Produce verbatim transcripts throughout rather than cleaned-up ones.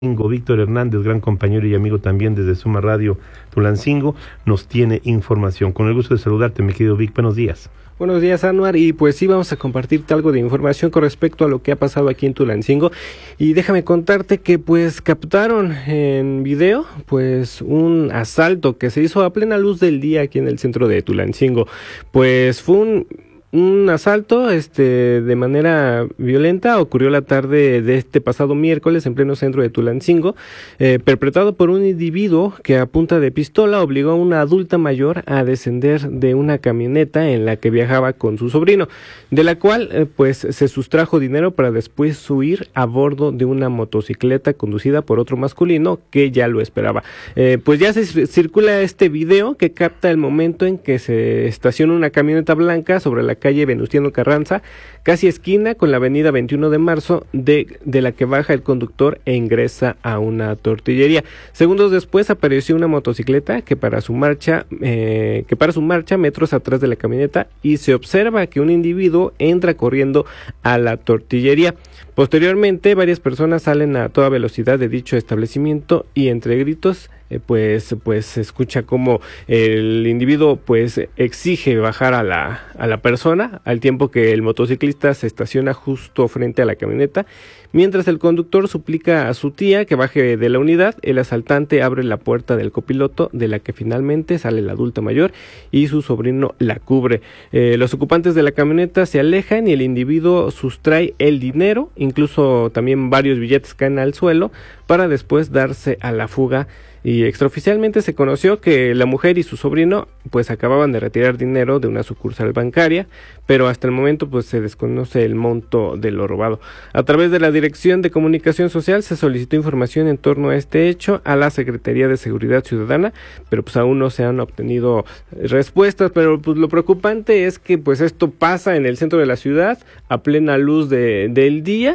Víctor Hernández, gran compañero y amigo también desde Suma Radio Tulancingo, nos tiene información. Con el gusto de saludarte, mi querido Vic, buenos días. Buenos días, Anuar, y pues sí, vamos a compartirte algo de información con respecto a lo que ha pasado aquí en Tulancingo, y déjame contarte que pues captaron en video pues un asalto que se hizo a plena luz del día aquí en el centro de Tulancingo. Pues fue un Un asalto este de manera violenta, ocurrió la tarde de este pasado miércoles en pleno centro de Tulancingo, eh, perpetrado por un individuo que a punta de pistola obligó a una adulta mayor a descender de una camioneta en la que viajaba con su sobrino, de la cual eh, pues se sustrajo dinero para después huir a bordo de una motocicleta conducida por otro masculino que ya lo esperaba. Eh, pues ya se circula este video que capta el momento en que se estaciona una camioneta blanca sobre la calle Venustiano Carranza, casi esquina con la avenida veintiuno de marzo, de, de la que baja el conductor e ingresa a una tortillería. Segundos después apareció una motocicleta que para su marcha, eh, que para su marcha metros atrás de la camioneta, y se observa que un individuo entra corriendo a la tortillería. Posteriormente, varias personas salen a toda velocidad de dicho establecimiento y entre gritos eh, pues pues se escucha como el individuo pues exige bajar a la a la persona, al tiempo que el motociclista se estaciona justo frente a la camioneta. Mientras el conductor suplica a su tía que baje de la unidad, el asaltante abre la puerta del copiloto, de la que finalmente sale la adulta mayor y su sobrino la cubre. Eh, los ocupantes de la camioneta se alejan y el individuo sustrae el dinero, incluso también varios billetes caen al suelo, para después darse a la fuga. Y extraoficialmente se conoció que la mujer y su sobrino pues acababan de retirar dinero de una sucursal bancaria, pero hasta el momento pues se desconoce el monto de lo robado. A través de la Dirección de Comunicación Social se solicitó información en torno a este hecho a la Secretaría de Seguridad Ciudadana, pero pues aún no se han obtenido respuestas. Pero pues lo preocupante es que pues esto pasa en el centro de la ciudad a plena luz de, del día,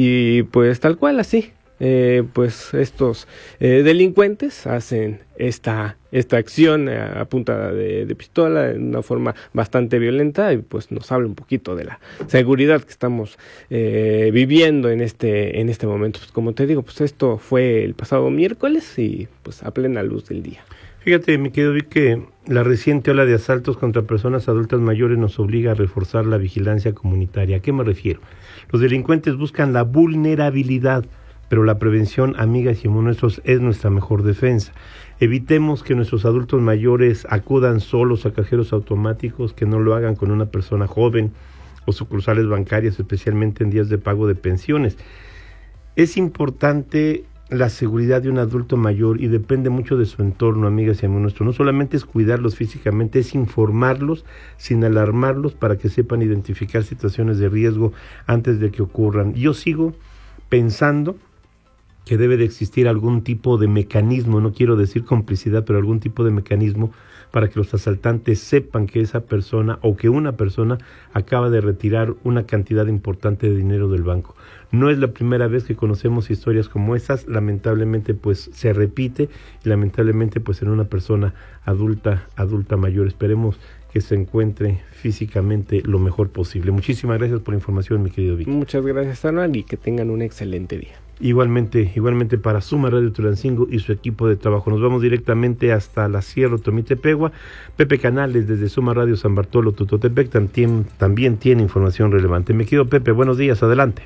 y pues tal cual así. Eh, pues estos eh, delincuentes hacen esta esta acción a, a punta de, de pistola de una forma bastante violenta, y pues nos habla un poquito de la seguridad que estamos eh, viviendo en este en este momento. Pues como te digo, pues esto fue el pasado miércoles y pues a plena luz del día. Fíjate, mi querido Vic, que la reciente ola de asaltos contra personas adultas mayores nos obliga a reforzar la vigilancia comunitaria. ¿A qué me refiero? Los delincuentes buscan la vulnerabilidad, pero la prevención, amigas y amigos nuestros, es nuestra mejor defensa. Evitemos que nuestros adultos mayores acudan solos a cajeros automáticos, que no lo hagan con una persona joven o sucursales bancarias, especialmente en días de pago de pensiones. Es importante la seguridad de un adulto mayor y depende mucho de su entorno, amigas y amigos nuestros. No solamente es cuidarlos físicamente, es informarlos sin alarmarlos para que sepan identificar situaciones de riesgo antes de que ocurran. Yo sigo pensando que debe de existir algún tipo de mecanismo, no quiero decir complicidad, pero algún tipo de mecanismo para que los asaltantes sepan que esa persona o que una persona acaba de retirar una cantidad importante de dinero del banco. No es la primera vez que conocemos historias como esas, lamentablemente pues se repite, y lamentablemente pues en una persona adulta, adulta mayor. Esperemos que se encuentre físicamente lo mejor posible. Muchísimas gracias por la información, mi querido Víctor. Muchas gracias, Ana, y que tengan un excelente día. Igualmente, igualmente para Suma Radio Tulancingo y su equipo de trabajo. Nos vamos directamente hasta la Sierra Tomitepegua. Pepe Canales desde Suma Radio San Bartolo Tutotepec también, también tiene información relevante. Me quedo, Pepe, buenos días, adelante.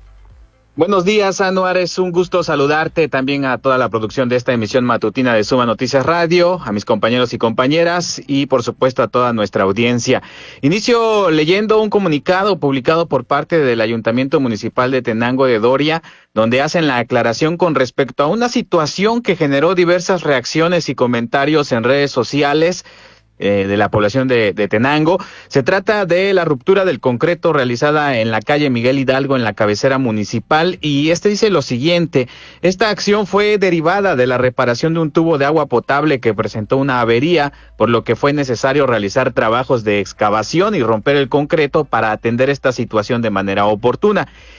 Buenos días, Anuar, es un gusto saludarte, también a toda la producción de esta emisión matutina de Suma Noticias Radio, a mis compañeros y compañeras y por supuesto a toda nuestra audiencia. Inicio leyendo un comunicado publicado por parte del Ayuntamiento Municipal de Tenango de Doria, donde hacen la aclaración con respecto a una situación que generó diversas reacciones y comentarios en redes sociales Eh, de la población de, de Tenango. Se trata de la ruptura del concreto realizada en la calle Miguel Hidalgo en la cabecera municipal, y este dice lo siguiente: esta acción fue derivada de la reparación de un tubo de agua potable que presentó una avería, por lo que fue necesario realizar trabajos de excavación y romper el concreto para atender esta situación de manera oportuna.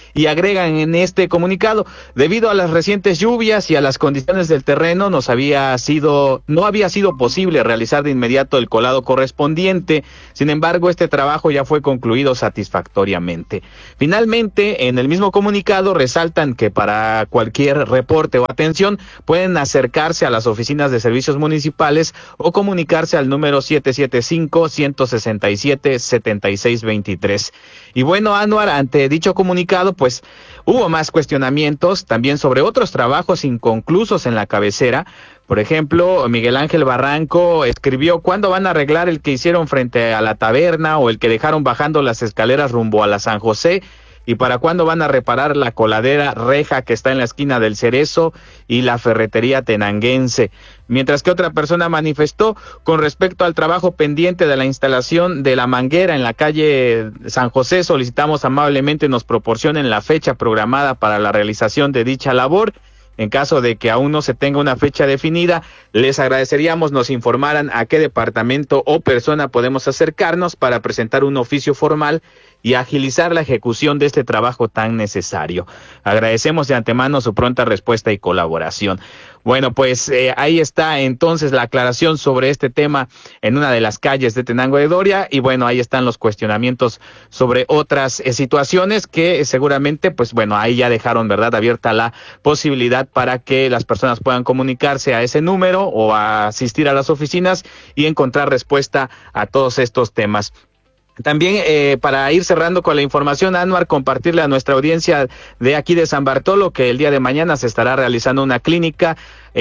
y agregan en este comunicado: debido a las recientes lluvias y a las condiciones del terreno, nos había sido, no había sido posible realizar de inmediato el colado correspondiente. Sin embargo, este trabajo ya fue concluido satisfactoriamente. Finalmente, en el mismo comunicado resaltan que para cualquier reporte o atención pueden acercarse a las oficinas de servicios municipales o comunicarse al número siete siete cinco, uno seis siete, siete seis dos tres. Y bueno, Anuar, ante dicho comunicado, pues hubo más cuestionamientos también sobre otros trabajos inconclusos en la cabecera. Por ejemplo, Miguel Ángel Barranco escribió: ¿cuándo van a arreglar el que hicieron frente a la taberna o el que dejaron bajando las escaleras rumbo a la San José? ¿Y para cuándo van a reparar la coladera reja que está en la esquina del Cerezo y la ferretería tenanguense? Mientras que otra persona manifestó: con respecto al trabajo pendiente de la instalación de la manguera en la calle San José, solicitamos amablemente nos proporcionen la fecha programada para la realización de dicha labor. En caso de que aún no se tenga una fecha definida, les agradeceríamos nos informaran a qué departamento o persona podemos acercarnos para presentar un oficio formal y agilizar la ejecución de este trabajo tan necesario. Agradecemos de antemano su pronta respuesta y colaboración. Bueno, pues eh, ahí está entonces la aclaración sobre este tema en una de las calles de Tenango de Doria, y bueno, ahí están los cuestionamientos sobre otras eh, situaciones que eh, seguramente, pues bueno, ahí ya dejaron, ¿verdad?, abierta la posibilidad para que las personas puedan comunicarse a ese número o a asistir a las oficinas y encontrar respuesta a todos estos temas. También eh, para ir cerrando con la información, Anuar, compartirle a nuestra audiencia de aquí de San Bartolo que el día de mañana se estará realizando una clínica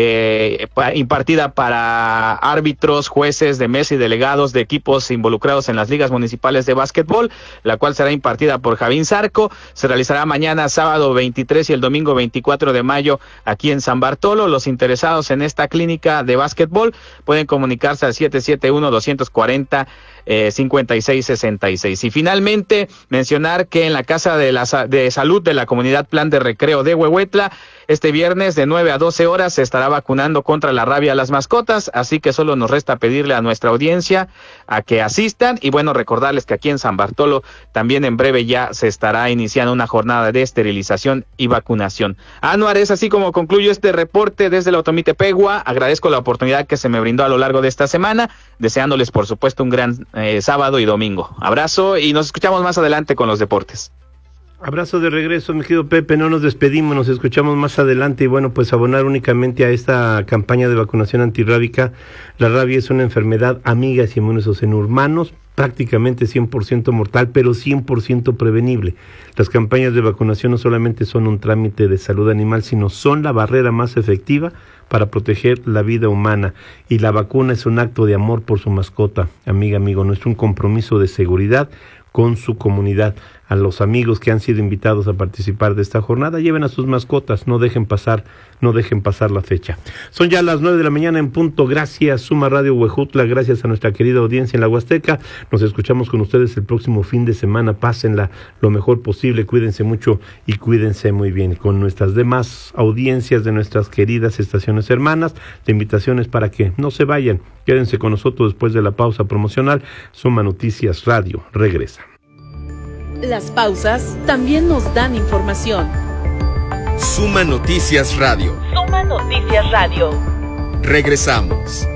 eh, impartida para árbitros, jueces de mesa y delegados de equipos involucrados en las ligas municipales de básquetbol, la cual será impartida por Javín Zarco. Se realizará mañana sábado veintitrés y el domingo veinticuatro de mayo aquí en San Bartolo. Los interesados en esta clínica de básquetbol pueden comunicarse al siete siete uno, dos cuatro cero, eh, cinco seis seis seis. Y finalmente mencionar que en la Casa de, la, de Salud de la Comunidad Plan de Recreo de Huehuetla, este viernes de nueve a doce horas se estará vacunando contra la rabia a las mascotas, así que solo nos resta pedirle a nuestra audiencia a que asistan. Y bueno, recordarles que aquí en San Bartolo también en breve ya se estará iniciando una jornada de esterilización y vacunación. Anuar, es así como concluyo este reporte desde la Otomitepegua. Agradezco la oportunidad que se me brindó a lo largo de esta semana, deseándoles por supuesto un gran eh, sábado y domingo. Abrazo y nos escuchamos más adelante con los deportes. Abrazo de regreso, mi querido Pepe, no nos despedimos, nos escuchamos más adelante. Y bueno, pues abonar únicamente a esta campaña de vacunación antirrábica. La rabia es una enfermedad amiga y inmunosos en humanos, prácticamente cien por ciento mortal, pero cien por ciento prevenible. Las campañas de vacunación no solamente son un trámite de salud animal, sino son la barrera más efectiva para proteger la vida humana. Y la vacuna es un acto de amor por su mascota, amiga, amigo, no es un compromiso de seguridad con su comunidad. A los amigos que han sido invitados a participar de esta jornada, lleven a sus mascotas, no dejen pasar, no dejen pasar la fecha. Son ya las nueve de la mañana en punto. Gracias, Suma Radio Huejutla, gracias a nuestra querida audiencia en la Huasteca. Nos escuchamos con ustedes el próximo fin de semana. Pásenla lo mejor posible, cuídense mucho y cuídense muy bien. Con nuestras demás audiencias de nuestras queridas estaciones hermanas, la invitación es para que no se vayan, quédense con nosotros después de la pausa promocional. Suma Noticias Radio regresa. Las pausas también nos dan información. Suma Noticias Radio. Suma Noticias Radio. Regresamos.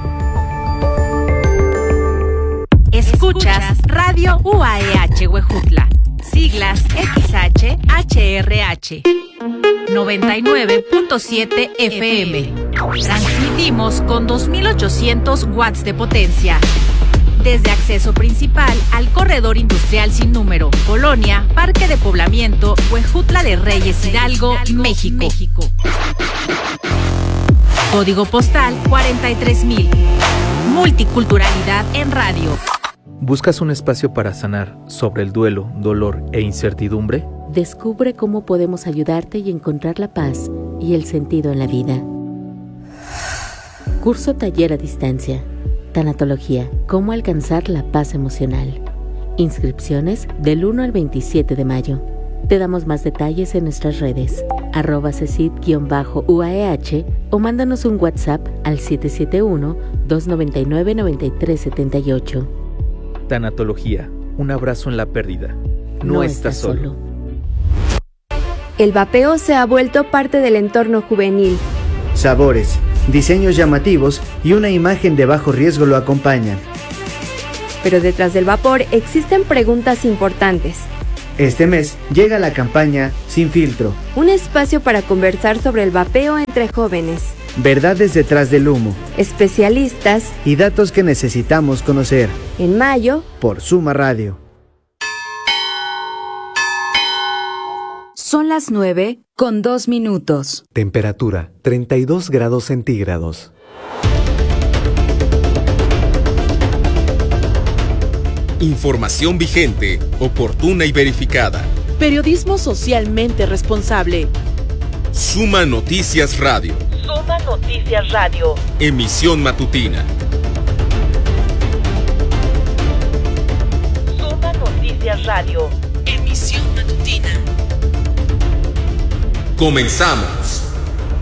Escuchas Radio U A E H Huejutla. Siglas X H H R H. noventa y nueve punto siete F M. Transmitimos con dos mil ochocientos watts de potencia. Desde acceso principal al corredor industrial sin número, Colonia, Parque de Poblamiento, Huejutla de Reyes Hidalgo, México. México. Código postal cuarenta y tres mil. Multiculturalidad en radio. ¿Buscas un espacio para sanar sobre el duelo, dolor e incertidumbre? Descubre cómo podemos ayudarte y encontrar la paz y el sentido en la vida. Curso taller a distancia. Tanatología, cómo alcanzar la paz emocional. Inscripciones del uno al veintisiete de mayo. Te damos más detalles en nuestras redes, arroba cesid-U A E H o mándanos un WhatsApp al siete siete uno, dos nueve nueve, nueve tres siete ocho. Tanatología, un abrazo en la pérdida. No, no estás solo. solo. El vapeo se ha vuelto parte del entorno juvenil. Sabores, diseños llamativos y una imagen de bajo riesgo lo acompañan. Pero detrás del vapor existen preguntas importantes. Este mes llega la campaña Sin Filtro. Un espacio para conversar sobre el vapeo entre jóvenes. Verdades detrás del humo. Especialistas. Y datos que necesitamos conocer. En mayo. Por Suma Radio. Son las nueve con dos minutos. Temperatura treinta y dos grados centígrados. Información vigente, oportuna y verificada. Periodismo socialmente responsable. Suma Noticias Radio. Suma Noticias Radio. Emisión matutina. Suma Noticias Radio. Emisión matutina. Comenzamos.